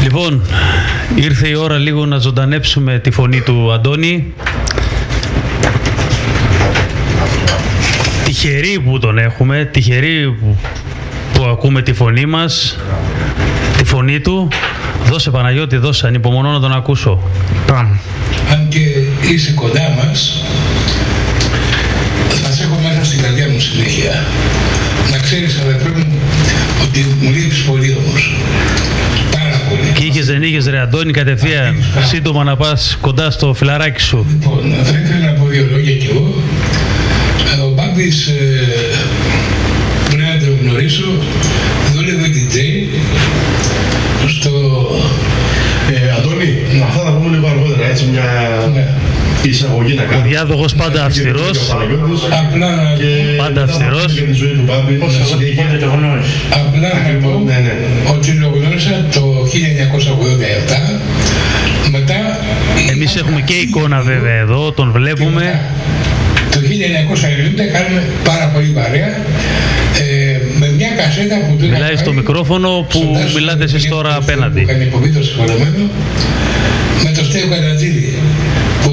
Λοιπόν, ήρθε η ώρα λίγο να ζωντανέψουμε τη φωνή του Αντώνη. Τυχεροί που τον έχουμε, τυχεροί που ακούμε τη φωνή μας, τη φωνή του. Δώσε Παναγιώτη, δώσε, ανυπομονώ να τον ακούσω. Πάμε. Αν και είσαι κοντά μας, θα σε έχω μέσα στην καρδιά μου συνέχεια. Να ξέρεις, αδερφέ μου, ότι μου λείπεις πολύ όμως. Πάρα πολύ. Και είχες δεν είχες ρε Αντώνη, κατευθείαν σύντομα να πας κοντά στο φιλαράκι σου. Λοιπόν, θα ήθελα να πω δύο λόγια κι εγώ. Ο Μπάμπης, πρέπει να τον γνωρίσω, δούλευε DJ στο... Αντώνη, αυτά θα πούμε λίγο αργότερα, έτσι μια εισαγωγή να κάνουμε. Ο διάδοχος πάντα αυστηρός. Απλά Πάντα αυστηρός. Για τη ζωή του Μπάμπη, το γνώρισε. Απλά να πω ότι το γνώρισα το 1987, μετά... Εμείς έχουμε και εικόνα βέβαια εδώ, τον βλέπουμε. Το 1990 κάνουμε πάρα πολύ παρέα με μια κασέτα που του μιλάει στο μικρόφωνο που μιλάτε εσείς τώρα απέναντι. Που κάνει υποβίδο συγχωρεμένο με το Στέο Κατατζίδη που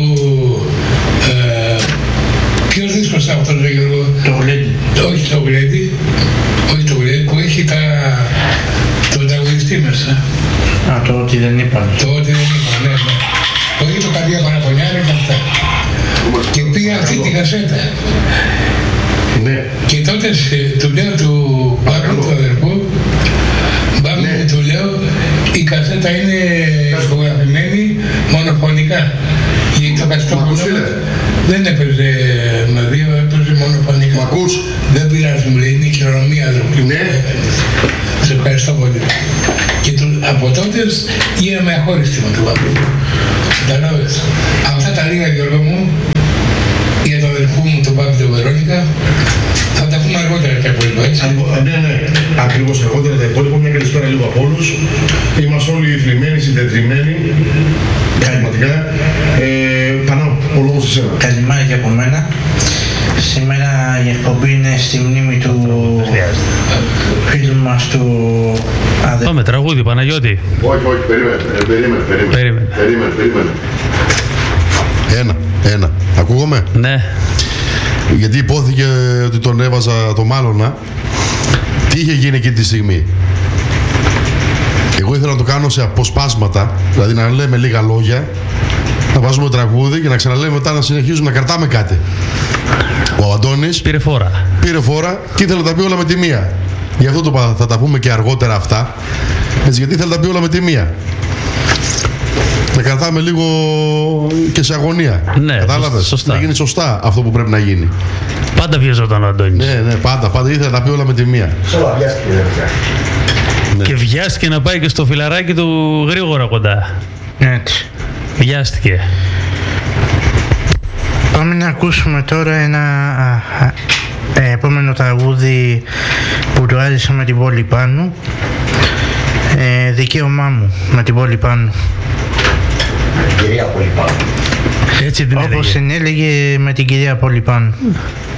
ποιος δίσκος ήταν αυτός, Γιώργο? Το Γουλέντι. Όχι το Γουλέντι, όχι το Γουλέντι, που έχει τον τραγουδιστή μέσα. Α, το ότι δεν είπαν. Το ότι δεν είπαν, ναι. Που έχει το Καρδιά Παραπονιάρα και αυτά. Και πήγα αυτή τη κασέτα. Ναι. Και τότε του λέω του Παύλου, του αδερφού, Μπάμπη, του λέω, η κασέτα είναι ηχογραφημένη μονοφωνικά. Γιατί το καστρόφωνο δεν έπαιζε με δύο, έπαιζε μονοφωνικά. Μ' ακούς? Δεν πειράζει, μου λέει, είναι η χειρονομία, αδερφή. Ναι. Σε ευχαριστώ πολύ. Και από τότε γίναμε αχώριστοι με τον Παύλου. Καταλάβες. Αυτά τα λίγα, Γιώργο μου, για τον αδερφού μου, τον Παύλο, τον Βερόνικα, θα τα πούμε αργότερα και από λίγο, έτσι. Ναι, ναι, ακριβώς αργότερα τα υπόλοιπα. Μια καλησπέρα λίγο από όλους. Είμαστε όλοι θλιμμένοι, συντετριμένοι, πραγματικά. Πανώ, ο λόγος σε σένα. Καλημέρα και από μένα. Σήμερα η εκπομπή είναι στη μνήμη του φίλου μας του αδερφού. Πάμε τραγούδι, Παναγιώτη. Όχι, περίμενε. Ένα. Ακούγομαι? Ναι. Γιατί υπόθηκε ότι τον έβαζα το Μάλωνα. Τι είχε γίνει εκείνη τη στιγμή? Εγώ ήθελα να το κάνω σε αποσπάσματα, δηλαδή να λέμε λίγα λόγια, να βάζουμε τραγούδι και να ξαναλέμε μετά, να συνεχίζουμε να κρατάμε κάτι. Ο Αντώνης πήρε φόρα και ήθελε να τα πει όλα με τη μία. Γι' αυτό θα τα πούμε και αργότερα αυτά, έτσι, γιατί ήθελε να τα πει όλα με τη μία. Να κρατάμε λίγο και σε αγωνία. Ναι, κατάλαβες? σωστά. Να γίνει σωστά αυτό που πρέπει να γίνει. Πάντα βιαζόταν ο Αντώνης. Ναι, πάντα ήθελε να τα πει όλα με τη μία. Ναι. Και βιάστηκε να πάει και στο φιλαράκι του γρήγορα κοντά. Έτσι. Βιάστηκε. Πάμε να ακούσουμε τώρα ένα επόμενο τραγούδι που το άρεσα με την Πόλη Πάνου. Δικαίωμά μου με την Πόλη Πάνου. Κυρία Πόλη Πάνου. Έτσι την όπως την έλεγε με την κυρία Πόλη Πάνου.